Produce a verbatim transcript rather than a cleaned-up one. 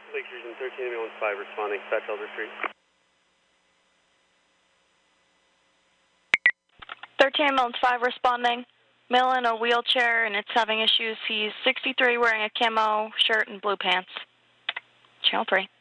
Lake Region thirteen ambulance five responding, Fetch Elder Street. thirteen ambulance five responding. Male in a wheelchair and it's having issues. He's sixty-three, wearing a camo shirt and blue pants. Channel three.